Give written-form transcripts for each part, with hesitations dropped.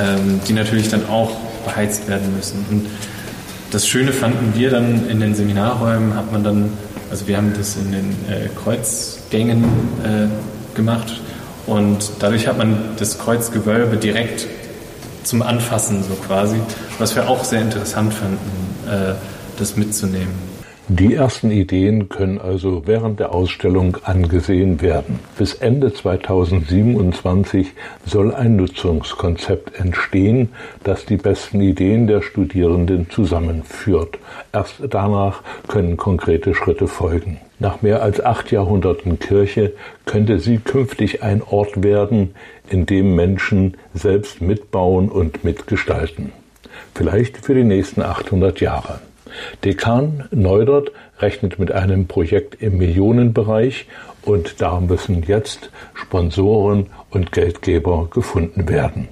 die natürlich dann auch beheizt werden müssen. Und das Schöne fanden wir dann in den Seminarräumen, also wir haben das in den Kreuzgängen gemacht und dadurch hat man das Kreuzgewölbe direkt zum Anfassen so quasi, was wir auch sehr interessant fanden, das mitzunehmen. Die ersten Ideen können also während der Ausstellung angesehen werden. Bis Ende 2027 soll ein Nutzungskonzept entstehen, das die besten Ideen der Studierenden zusammenführt. Erst danach können konkrete Schritte folgen. Nach mehr als 8 Jahrhunderten Kirche könnte sie künftig ein Ort werden, in dem Menschen selbst mitbauen und mitgestalten. Vielleicht für die nächsten 800 Jahre. Dekan Neudert rechnet mit einem Projekt im Millionenbereich und da müssen jetzt Sponsoren und Geldgeber gefunden werden.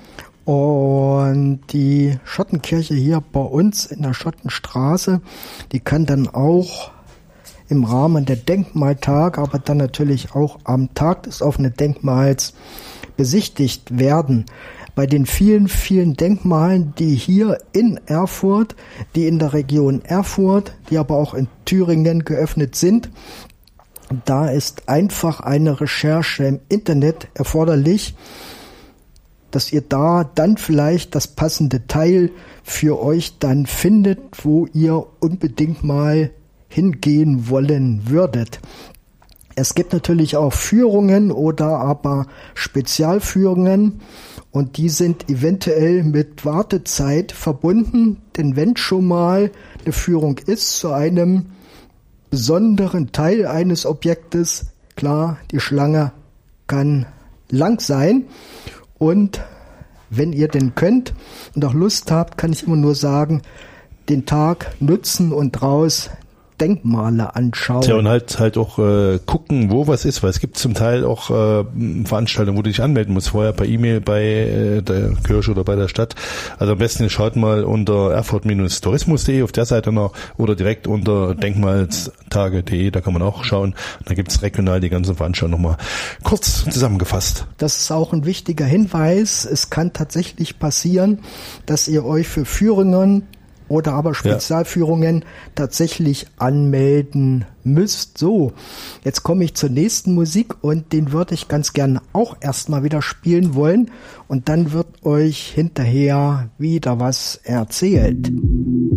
Und die Schottenkirche hier bei uns in der Schottenstraße, die kann dann auch im Rahmen der Denkmaltage, aber dann natürlich auch am Tag des offenen Denkmals besichtigt werden. Bei den vielen, vielen Denkmalen, die hier in Erfurt, die in der Region Erfurt, die aber auch in Thüringen geöffnet sind, da ist einfach eine Recherche im Internet erforderlich, dass ihr da dann vielleicht das passende Teil für euch dann findet, wo ihr unbedingt mal hingehen wollen würdet. Es gibt natürlich auch Führungen oder aber Spezialführungen und die sind eventuell mit Wartezeit verbunden, denn wenn schon mal eine Führung ist zu einem besonderen Teil eines Objektes, klar, die Schlange kann lang sein und wenn ihr denn könnt und auch Lust habt, kann ich immer nur sagen, den Tag nutzen und raus Denkmale anschauen. Tja, und halt auch gucken, wo was ist, weil es gibt zum Teil auch Veranstaltungen, wo du dich anmelden musst, vorher per E-Mail bei der Kirche oder bei der Stadt. Also am besten schaut mal unter erfurt-tourismus.de auf der Seite noch oder direkt unter denkmalstage.de, da kann man auch schauen. Da gibt's regional die ganzen Veranstaltungen nochmal kurz zusammengefasst. Das ist auch ein wichtiger Hinweis. Es kann tatsächlich passieren, dass ihr euch für Führungen oder aber Spezialführungen tatsächlich anmelden müsst. So, jetzt komme ich zur nächsten Musik und den würde ich ganz gerne auch erstmal wieder spielen wollen und dann wird euch hinterher wieder was erzählt.